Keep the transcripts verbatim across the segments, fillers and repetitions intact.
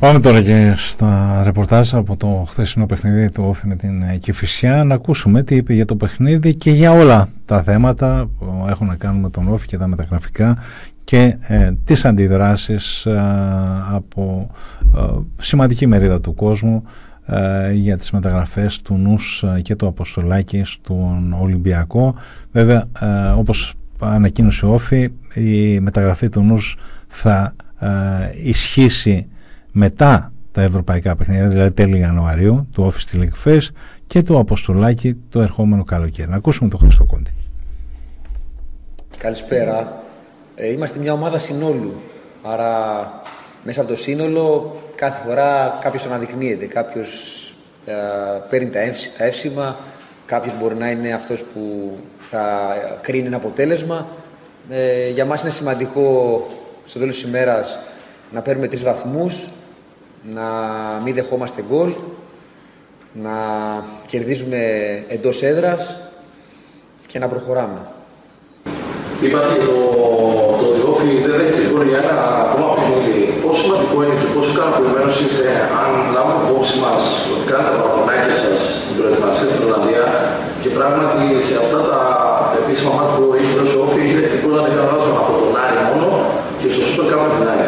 Πάμε τώρα και στα ρεπορτάζ από το χθεσινό παιχνίδι του Όφη με την Κηφισιά, να ακούσουμε τι είπε για το παιχνίδι και για όλα τα θέματα που έχουν να κάνουν με τον Όφη και τα μεταγραφικά και ε, τις αντιδράσεις ε, από ε, σημαντική μερίδα του κόσμου ε, για τις μεταγραφές του Νους και του Αποστολάκη στον Ολυμπιακό. Βέβαια, ε, όπως ανακοίνωσε ο Όφη, η μεταγραφή του Νους θα ε, ισχύσει μετά τα ευρωπαϊκά παιχνίδια, δηλαδή τέλη Ιανουαρίου, του Όφη στη League Fest, και του Αποστολάκη το ερχόμενο καλοκαίρι. Να ακούσουμε τον Χρήστο Κόντι. Καλησπέρα. Ε, είμαστε μια ομάδα συνόλου. Άρα μέσα από το σύνολο κάθε φορά κάποιος αναδεικνύεται. Κάποιος ε, παίρνει τα, εύση, τα εύσημα, κάποιος μπορεί να είναι αυτός που θα κρίνει ένα αποτέλεσμα. Ε, για μας είναι σημαντικό στο τέλος της ημέρας να παίρνουμε τρεις βαθμούς, να μην δεχόμαστε γκολ, να κερδίζουμε εντός έδρας και να προχωράμε. Είπατε το, το Όφη δεν δέχεται γκολ για ένα ακόμα παιχνίδι. Πόσο σημαντικό είναι και πόσο ικανοποιημένος είστε αν λάβουμε υπόψη μας ότι κάνετε τα παπονάκια σας στην προετοιμασία στην Ολλανδία και πράγματι σε αυτά τα επίσημα μάτια που έχει δώσει ο Όφη έχει δεχτεί γκολ από τον Άρη μόνο και στο Σούπερ Κάπ την Άρη.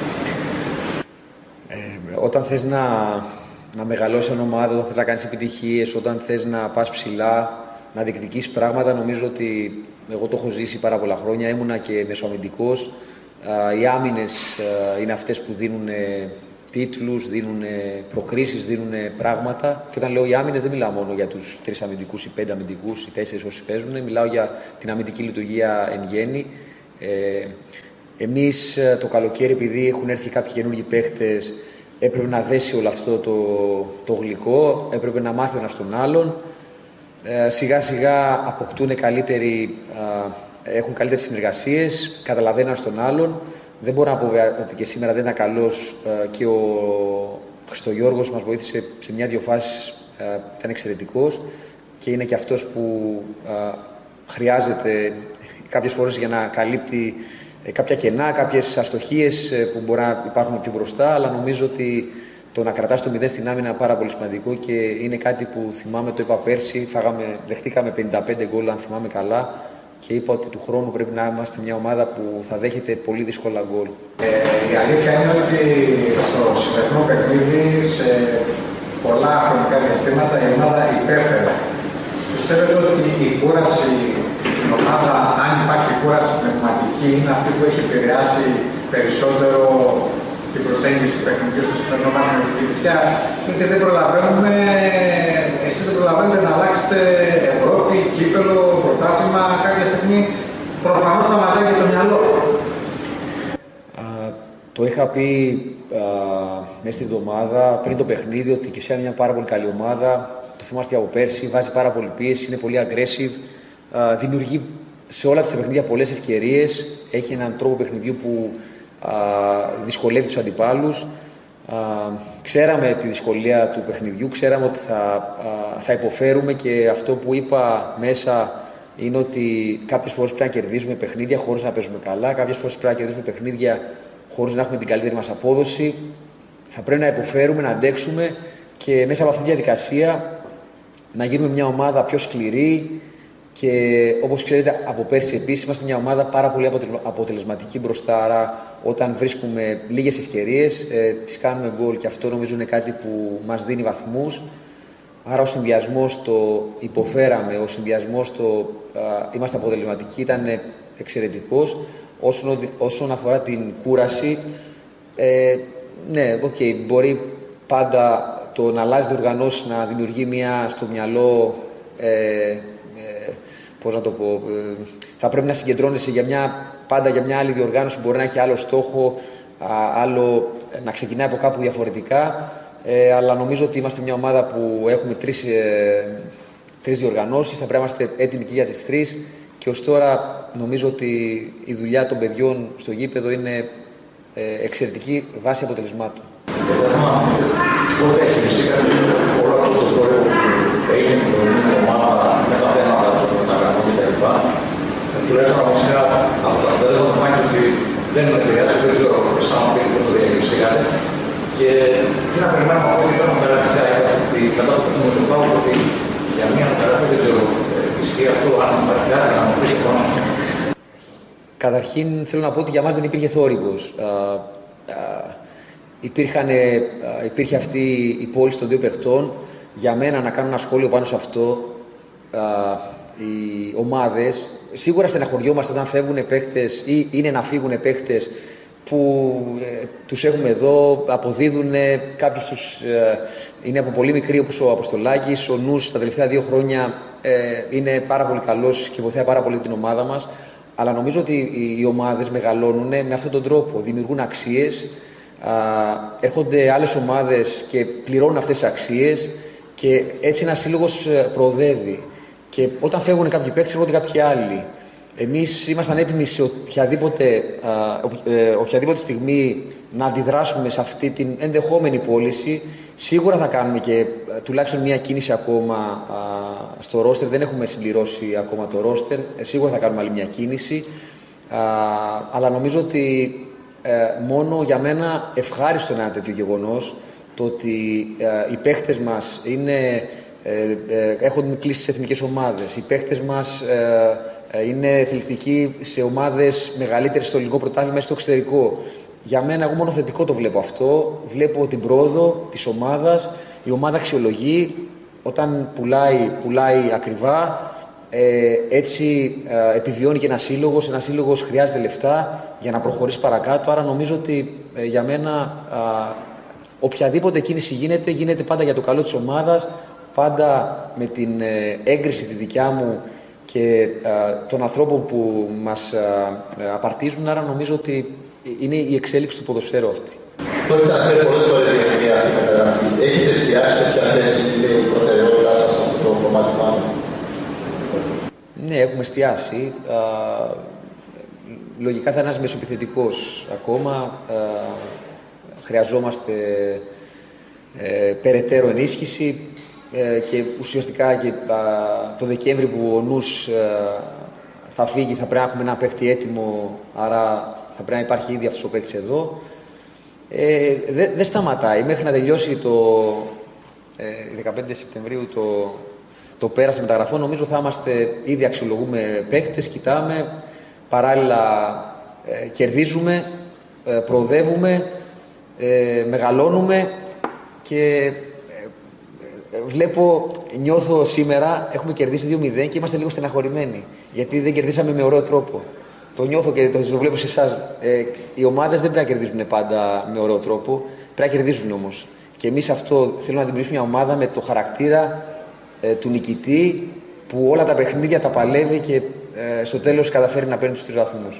Όταν θες να, να μεγαλώσεις μια ομάδα, όταν θες να κάνεις επιτυχίες, όταν θες να πας ψηλά, να διεκδικήσεις πράγματα, νομίζω ότι εγώ το έχω ζήσει πάρα πολλά χρόνια, ήμουνα και μεσοαμυντικός. Οι άμυνες είναι αυτές που δίνουν τίτλους, δίνουν προκρίσεις, δίνουν πράγματα. Και όταν λέω οι άμυνες δεν μιλάω μόνο για τους τρεις αμυντικούς ή πέντε αμυντικούς ή τέσσερις όσοι παίζουν, μιλάω για την αμυντική λειτουργία εν γέννη. Ε, εμείς το καλοκαίρι, επειδή έχουν έρθει κάποιοι καινούργιοι παίχτες, έπρεπε να δέσει όλο αυτό το, το γλυκό, έπρεπε να μάθει ο ένας τον άλλον. Ε, σιγά σιγά αποκτούν καλύτερη, ε, έχουν καλύτερες συνεργασίες, καταλαβαίνουν ένας τον άλλον. Δεν μπορώ να πω ότι και σήμερα δεν ήταν καλός ε, και ο Χριστογιώργος μας βοήθησε σε μια-δυο φάσεις, ε, ήταν εξαιρετικός και είναι και αυτός που ε, χρειάζεται κάποιες φορές για να καλύπτει κάποια κενά, κάποιες αστοχίες που μπορεί να υπάρχουν πιο μπροστά, αλλά νομίζω ότι το να κρατάς το μηδέν στην άμυνα είναι πάρα πολύ σημαντικό και είναι κάτι που θυμάμαι, το είπα πέρσι, φάγαμε, δεχτήκαμε πενήντα πέντε γκολ, αν θυμάμαι καλά, και είπα ότι του χρόνου πρέπει να είμαστε μια ομάδα που θα δέχεται πολύ δύσκολα γκολ. Ε, η αλήθεια είναι ότι στο σημερινό παιχνίδι, σε πολλά χρονικά διαστήματα, η ομάδα υπέφερε. Πιστεύετε ότι η κούραση στην ομάδα, αν υπάρχει κούραση πνευματική, είναι αυτή που έχει επηρεάσει περισσότερο την προσέγγιση του παιχνιδιού στο σημερινό μάτι με την Κηφισιά, γιατί δεν προλαβαίνουμε, εσείς δεν προλαβαίνετε να αλλάξετε Ευρώπη, κύπελλο, πρωτάθλημα, κάποια στιγμή προφανώς σταματάει και το μυαλό. Το είχα πει α, μέσα στη εβδομάδα, πριν το παιχνίδι, ότι η Κηφισιά είναι μια πάρα πολύ καλή ομάδα. Το θυμάστε από πέρσι, βάζει πάρα πολύ πίεση, είναι πολύ aggressive. Uh, δημιουργεί σε όλα τα παιχνίδια πολλές ευκαιρίες, έχει έναν τρόπο παιχνιδιού που uh, δυσκολεύει τους αντιπάλους. Uh, ξέραμε τη δυσκολία του παιχνιδιού, ξέραμε ότι θα, uh, θα υποφέρουμε και αυτό που είπα μέσα είναι ότι κάποιες φορές πρέπει να κερδίζουμε παιχνίδια χωρίς να παίζουμε καλά, κάποιες φορές πρέπει να κερδίζουμε παιχνίδια χωρίς να έχουμε την καλύτερη μας απόδοση. Θα πρέπει να υποφέρουμε, να αντέξουμε και μέσα από αυτή τη διαδικασία να γίνουμε μια ομάδα πιο σκληρή. Και όπως ξέρετε, από πέρσι επίσης είμαστε μια ομάδα πάρα πολύ αποτελεσματική μπροστά. Άρα, όταν βρίσκουμε λίγες ευκαιρίες, ε, τις κάνουμε γκολ. Και αυτό νομίζω είναι κάτι που μας δίνει βαθμούς. Άρα, ο συνδυασμός το υποφέραμε, ο συνδυασμός το α, είμαστε αποτελεσματικοί ήταν εξαιρετικός. Όσον, όσον αφορά την κούραση, ε, ναι, okay, μπορεί πάντα το να αλλάζει διοργανώσεις να δημιουργεί μια στο μυαλό. Ε, Πώς να το πω, θα πρέπει να συγκεντρώνεσαι για μια, πάντα για μια άλλη διοργάνωση που μπορεί να έχει άλλο στόχο, άλλο, να ξεκινάει από κάπου διαφορετικά. Ε, αλλά νομίζω ότι είμαστε μια ομάδα που έχουμε τρεις, ε, τρεις διοργανώσεις, θα πρέπει να είμαστε έτοιμοι και για τις τρεις. Και ως τώρα νομίζω ότι η δουλειά των παιδιών στο γήπεδο είναι ε, εξαιρετική βάση αποτελεσμάτων. Τουλάχιστον από σειρά από τα αποτέλεσμα του φάνηκε ότι δεν είναι χρειάζεται, δεν ξέρω αν το διαχειριστήκατε. Και τι να περιμένουμε από ό,τι είπαμε καραφικά, ότι κατά το πούμε το πράγμα, ότι για μία καραφή δεν ξέρω, ισχύει αυτό, αν υπάρχει κάτι να μου πεις ακόμα. Καταρχήν θέλω να πω ότι για μας δεν υπήρχε θόρυβος. Υπήρχαν, υπήρχε αυτή η πώληση των δύο παιχτών. Για μένα να κάνω ένα σχόλιο πάνω σε αυτό, οι ομάδες, σίγουρα στεναχωριόμαστε όταν φεύγουν παίχτες ή είναι να φύγουν παίχτες που ε, τους έχουμε εδώ, αποδίδουν, κάποιους τους ε, είναι από πολύ μικροί όπως ο Αποστολάκης, ο Νους τα τελευταία δύο χρόνια ε, είναι πάρα πολύ καλός και βοηθάει πάρα πολύ την ομάδα μας, αλλά νομίζω ότι οι, οι ομάδες μεγαλώνουν με αυτόν τον τρόπο, δημιουργούν αξίες, α, έρχονται άλλες ομάδες και πληρώνουν αυτές τις αξίες και έτσι ένας σύλλογος προοδεύει. Και όταν φεύγουν κάποιοι παίκτες, έρχονται κάποιοι άλλοι. Εμείς ήμασταν έτοιμοι σε οποιαδήποτε, α, ε, οποιαδήποτε στιγμή να αντιδράσουμε σε αυτή την ενδεχόμενη πώληση. Σίγουρα θα κάνουμε και α, τουλάχιστον μία κίνηση ακόμα α, στο ρόστερ. Δεν έχουμε συμπληρώσει ακόμα το ρόστερ. Ε, σίγουρα θα κάνουμε άλλη μία κίνηση. Α, αλλά νομίζω ότι ε, μόνο για μένα ευχάριστο είναι ένα τέτοιο γεγονός. Το ότι ε, οι παίχτες μας είναι, ε, ε, έχουν κλείσει στις εθνικές ομάδες. Οι παίχτες μας ε, ε, είναι θελκτικοί σε ομάδες μεγαλύτερες στο ελληνικό πρωτάθλημα ή στο εξωτερικό. Για μένα, εγώ μόνο θετικό το βλέπω αυτό. Βλέπω την πρόοδο της ομάδας. Η ομάδα αξιολογεί. Όταν πουλάει, πουλάει ακριβά. Ε, έτσι ε, επιβιώνει και ένας σύλλογος. Ένας σύλλογος χρειάζεται λεφτά για να προχωρήσει παρακάτω. Άρα νομίζω ότι ε, για μένα... Ε, οποιαδήποτε κίνηση γίνεται, γίνεται πάντα για το καλό της ομάδας, πάντα με την έγκριση τη δικιά μου και α, των ανθρώπων που μας α, απαρτίζουν, άρα νομίζω ότι είναι η εξέλιξη του ποδοσφαίρου αυτή. Το έχετε αναφέρει πολλές φορές για την μεταγραφή. Έχετε εστιάσει σε ποια θέση είναι η προτεραιότητά σας σε αυτό το κομμάτι πάνω? Ναι, έχουμε εστιάσει. Α, λογικά θα είναι ένας μεσοπιθετικός ακόμα. Α, Χρειαζόμαστε ε, περαιτέρω ενίσχυση ε, και ουσιαστικά και, α, το Δεκέμβρη που ο Νους ε, θα φύγει θα πρέπει να έχουμε ένα παίκτη έτοιμο, άρα θα πρέπει να υπάρχει ήδη αυτός ο παίκτης εδώ. Ε, Δεν δε σταματάει. Μέχρι να τελειώσει το ε, δεκαπέντε Σεπτεμβρίου το, το πέρας των μεταγραφών, νομίζω θα είμαστε, ήδη αξιολογούμε παίκτες, κοιτάμε, παράλληλα ε, κερδίζουμε, ε, προοδεύουμε. Ε, μεγαλώνουμε και ε, βλέπω, νιώθω σήμερα, έχουμε κερδίσει δύο μηδέν και είμαστε λίγο στεναχωρημένοι γιατί δεν κερδίσαμε με ωραίο τρόπο. Το νιώθω και το, το βλέπω σε εσάς. Ε, οι ομάδες δεν πρέπει να κερδίζουν πάντα με ωραίο τρόπο, πρέπει να κερδίζουν όμως. Και εμείς αυτό θέλουμε να δημιουργήσουμε μια ομάδα με το χαρακτήρα ε, του νικητή που όλα τα παιχνίδια τα παλεύει και ε, στο τέλος καταφέρει να παίρνει τους τρεις βαθμούς.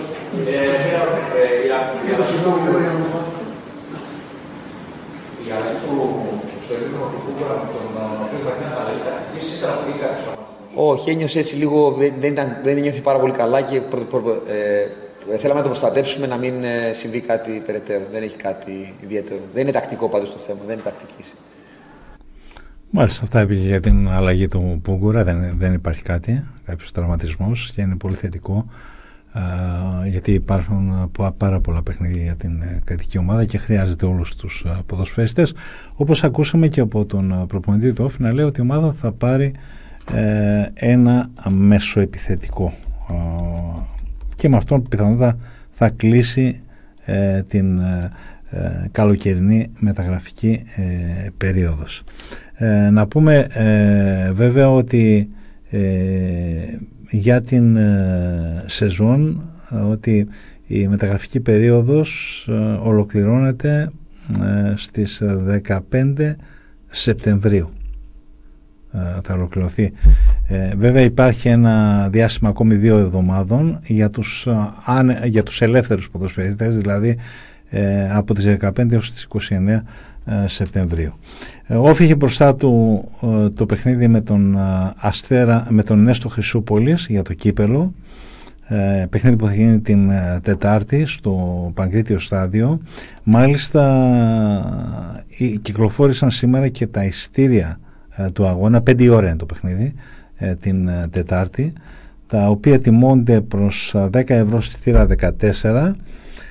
Η αλλαγή του στο επίπεδο του Κούκουρα με τον οποίο θα γίνει αναλύτα, ίσως ήταν πολύ κάποιος τραυματισμός. Όχι, ένιωσε έτσι λίγο, δεν, δεν, ήταν, δεν νιώθει πάρα πολύ καλά και προ, προ, ε, θέλαμε να το προστατέψουμε να μην ε, συμβεί κάτι περαιτέρω. Δεν έχει κάτι ιδιαίτερο. Δεν είναι τακτικό πάντως το θέμα, δεν είναι τακτικής. Μάλιστα, αυτά πήγε για την αλλαγή του Πούγκουρα, δεν, δεν υπάρχει κάτι, κάποιος τραυματισμός και είναι πολύ θετικό. Uh, γιατί υπάρχουν πάρα πολλά παιχνίδια για την uh, κρατική ομάδα και χρειάζεται όλους τους uh, ποδοσφαιριστές, όπως ακούσαμε και από τον uh, προπονητή του Όφη να λέει ότι η ομάδα θα πάρει uh, ένα μεσοεπιθετικό uh, και με αυτόν πιθανότατα θα κλείσει uh, την uh, uh, καλοκαιρινή μεταγραφική uh, περίοδος. Uh, να πούμε uh, βέβαια ότι uh, για την ε, σεζόν ε, ότι η μεταγραφική περίοδος ε, ολοκληρώνεται ε, στις δεκαπέντε Σεπτεμβρίου ε, θα ολοκληρωθεί. Ε, βέβαια υπάρχει ένα διάστημα ακόμη δύο εβδομάδων για τους, ε, για τους ελεύθερους ποδοσφαιριστές, δηλαδή ε, από τις δεκαπέντε έως τις είκοσι εννέα ε, Σεπτεμβρίου. Όφη είχε μπροστά του ε, το παιχνίδι με τον ε, Αστέρα, με τον Νέστο Χρυσούπολης για το κύπελο, ε, παιχνίδι που θα γίνει την ε, Τετάρτη στο Παγκρίτιο Στάδιο. Μάλιστα ε, κυκλοφόρησαν σήμερα και τα εισιτήρια ε, του αγώνα, πέντε ώρα είναι το παιχνίδι, ε, την ε, Τετάρτη, τα οποία τιμώνται προς δέκα ευρώ στη θύρα δεκατέσσερα,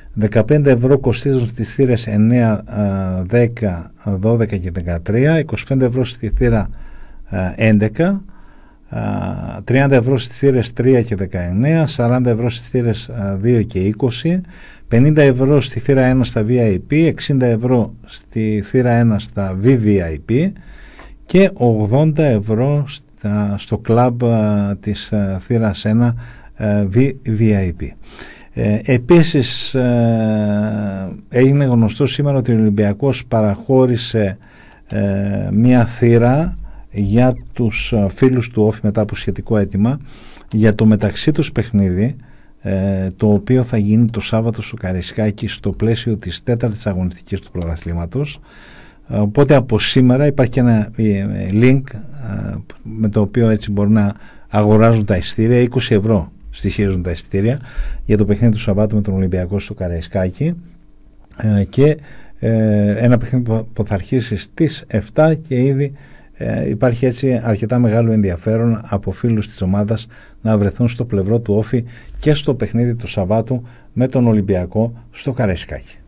δεκαπέντε ευρώ κοστίζουν στις θύρες εννέα, δέκα, δώδεκα και δεκατρία, είκοσι πέντε ευρώ στη θύρα έντεκα, τριάντα ευρώ στις θύρες τρία και δεκαεννέα, σαράντα ευρώ στις θύρες δύο και είκοσι, πενήντα ευρώ στη θύρα ένα στα βι άι πι, εξήντα ευρώ στη θύρα ένα στα βι βι άι πι και ογδόντα ευρώ στα, στο κλαμπ της θύρας ένα βι βι άι πι. Ε, επίσης ε, έγινε γνωστό σήμερα ότι ο Ολυμπιακός παραχώρησε ε, μία θύρα για τους φίλους του Όφη μετά από σχετικό αίτημα για το μεταξύ τους παιχνίδι, ε, το οποίο θα γίνει το Σάββατο στο Καραϊσκάκι στο πλαίσιο της τέταρτης αγωνιστικής του πρωταθλήματος. Οπότε από σήμερα υπάρχει και ένα link ε, με το οποίο έτσι μπορούν να αγοράζουν τα εισιτήρια. Είκοσι ευρώ στοιχίζουν τα εισιτήρια για το παιχνίδι του Σαββάτου με τον Ολυμπιακό στο Καραϊσκάκι, ε, και ε, ένα παιχνίδι που θα αρχίσει στις επτά και ήδη ε, υπάρχει έτσι αρκετά μεγάλο ενδιαφέρον από φίλους της ομάδας να βρεθούν στο πλευρό του Όφη και στο παιχνίδι του Σαββάτου με τον Ολυμπιακό στο Καραϊσκάκι.